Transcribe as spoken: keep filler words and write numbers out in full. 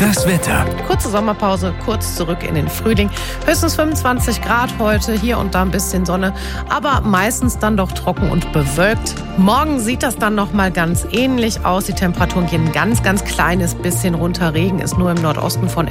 Das Wetter. Kurze Sommerpause, kurz zurück in den Frühling. Höchstens fünfundzwanzig Grad heute, hier und da ein bisschen Sonne, aber meistens dann doch trocken und bewölkt. Morgen sieht das dann noch mal ganz ähnlich aus. Die Temperaturen gehen ein ganz, ganz kleines bisschen runter. Regen ist nur im Nordosten von